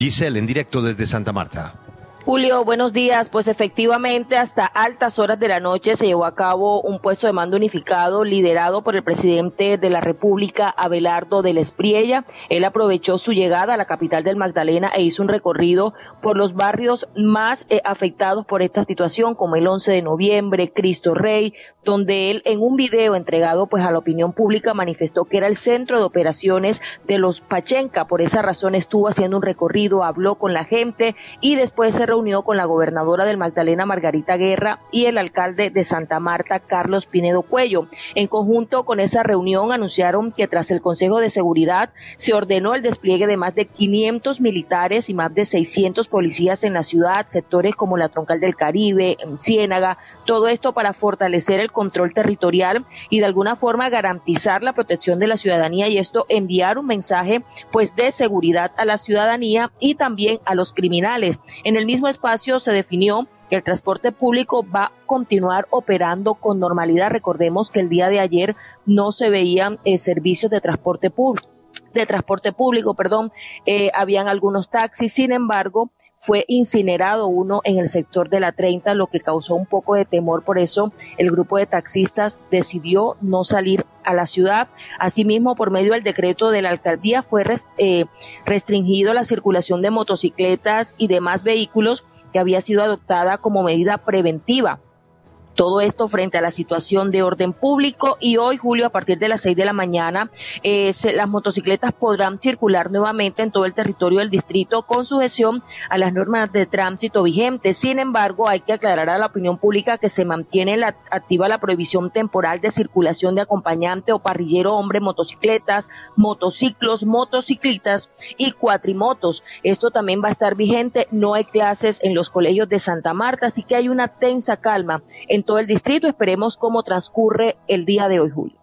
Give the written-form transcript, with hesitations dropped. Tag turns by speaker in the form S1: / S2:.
S1: Giselle, en directo desde Santa Marta.
S2: Julio, buenos días. Pues efectivamente, hasta altas horas de la noche se llevó a cabo un puesto de mando unificado liderado por el presidente de la República, Abelardo del Espriella. Él aprovechó su llegada a la capital del Magdalena e hizo un recorrido por los barrios más afectados por esta situación, como el 11 de noviembre, Cristo Rey, donde él en un video entregado pues a la opinión pública manifestó que era el centro de operaciones de los Pachenca. Por esa razón estuvo haciendo un recorrido, habló con la gente y después se reunió con la gobernadora del Magdalena, Margarita Guerra, y el alcalde de Santa Marta, Carlos Pinedo Cuello. En conjunto con esa reunión anunciaron que tras el Consejo de Seguridad se ordenó el despliegue de más de 500 militares y más de 600 policías en la ciudad, sectores como la Troncal del Caribe, en Ciénaga, todo esto para fortalecer el control territorial y de alguna forma garantizar la protección de la ciudadanía, y esto enviar un mensaje pues de seguridad a la ciudadanía y también a los criminales. En el mismo espacio se definió que el transporte público va a continuar operando con normalidad. Recordemos que el día de ayer no se veían servicios de transporte público. Habían algunos taxis, sin embargo, fue incinerado uno en el sector de la 30, lo que causó un poco de temor. Por eso el grupo de taxistas decidió no salir a la ciudad. Asimismo, por medio del decreto de la alcaldía fue restringido la circulación de motocicletas y demás vehículos, que había sido adoptada como medida preventiva. Todo esto frente a la situación de orden público, y hoy, Julio, a partir de las 6 de la mañana, las motocicletas podrán circular nuevamente en todo el territorio del distrito con sujeción a las normas de tránsito vigentes. Sin embargo, hay que aclarar a la opinión pública que se mantiene activa la prohibición temporal de circulación de acompañante o parrillero hombre, motocicletas, motociclos, motociclitas y cuatrimotos. Esto también va a estar vigente. No hay clases en los colegios de Santa Marta, así que hay una tensa calma en todo el distrito. Esperemos cómo transcurre el día de hoy, Julio.